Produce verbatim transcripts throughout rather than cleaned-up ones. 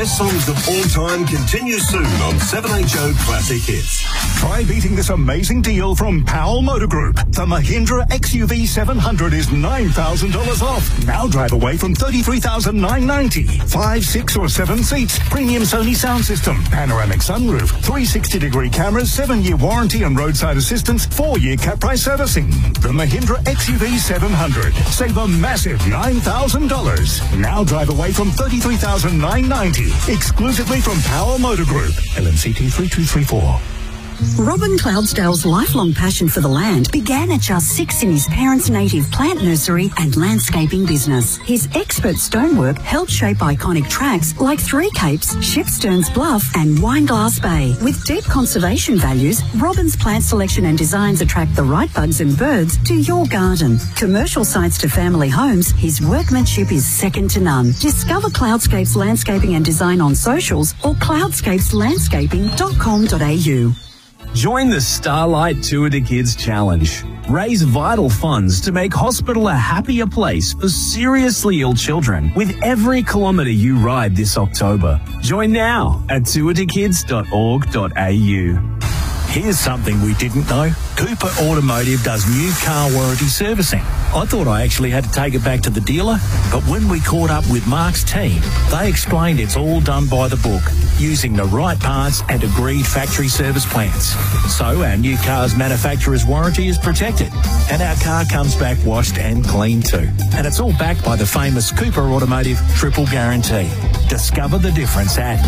best songs of all time continues soon on seven H O Classic Hits. Try beating this amazing deal from Powell Motor Group. The Mahindra X U V seven hundred is nine thousand dollars off. Now drive away from thirty-three thousand nine hundred ninety dollars. Five, six or seven seats. Premium Sony sound system. Panoramic sunroof. three hundred sixty degree cameras. seven-year warranty and roadside assistance. four-year cap price servicing. The Mahindra X U V seven hundred. Save a massive nine thousand dollars. Now drive away from thirty-three thousand nine hundred ninety dollars. Exclusively from Powell Motor Group. L M C T three two three four. Robin Cloudsdale's lifelong passion for the land began at just six in his parents' native plant nursery and landscaping business. His expert stonework helped shape iconic tracks like Three Capes, Shipsterns Bluff and Wineglass Bay. With deep conservation values, Robin's plant selection and designs attract the right bugs and birds to your garden. Commercial sites to family homes, his workmanship is second to none. Discover Cloudscapes Landscaping and Design on socials or cloudscapes landscaping dot com dot a u. Join the Starlight Tour to Kids Challenge. Raise vital funds to make hospital a happier place for seriously ill children with every kilometre you ride this October. Join now at tour to kids dot org dot a u. Here's something we didn't know. Cooper Automotive does new car warranty servicing. I thought I actually had to take it back to the dealer, but when we caught up with Mark's team, they explained it's all done by the book, using the right parts and agreed factory service plans. So our new car's manufacturer's warranty is protected, and our car comes back washed and clean too. And it's all backed by the famous Cooper Automotive Triple Guarantee. Discover the difference at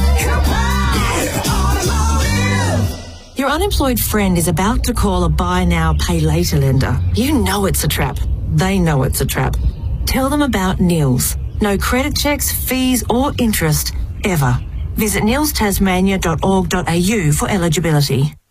Cooper Automotive. Your unemployed friend is about to call a buy now, pay later lender. You know it's a trap. They know it's a trap. Tell them about Nils. No credit checks, fees or interest, ever. Visit nils tasmania dot org dot a u for eligibility.